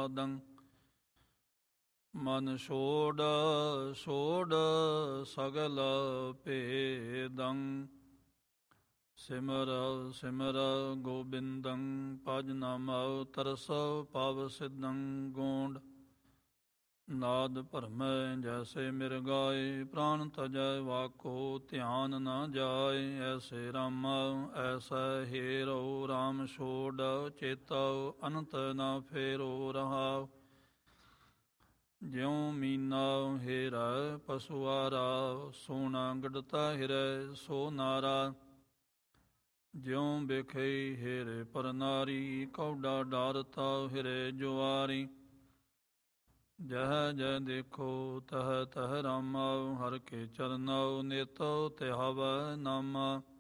ਪ੍ਰਸਾਦੰ। ਮਨ ਛੋੜ ਛੋੜ ਸਗਲ ਭੇਦੰ। ਸਿਮਰ ਸਿਮਰ ਗੋਬਿੰਦੰ ਭਜ ਨਾਮ ਤਰਸ ਪਵ ਸਿद्धੰ। ਗੋਂਡ ਨਾਦ ਭਰਮੈ ਜੈਸੇ ਮਿਰਗਾਏ, ਪ੍ਰਾਨ ਤਜੈ ਵਾਕੋ ਧਿਆਨ ਨ ਜਾਏ। ਐਸੇ ਰਾਮ ਐਸਾ ਹੀਰੋ, ਰਾਮ ਛੋੜ ਚੇਤੋ ਅਨੰਤ ਨ ਫੇਰੋ ਰਹਾਉ। ਜਿਉ ਮੀਨਾ ਹੀਰੈ ਪਸੁਆਰਾ, ਸੋਨਾ ਗੜਤਾ ਹਿਰੈ ਸੋ ਨਾਰਾ। ਜਿਉ ਵੇਖਈ ਹੀਰੇ ਪਰ ਨਾਰੀ, ਕੌਡਾ ਡਾਰਤਾ ਹਿਰੇ ਜੁਆਰੀ। ਜਹ ਜਹ ਦੇਖੋ ਤਹ ਤਹ ਰਾਮਾ, ਹਰ ਕੇ ਚਰਨਉ ਨੇਤੋ ਤਿਹਾਵੈ ਨਾਮਾ।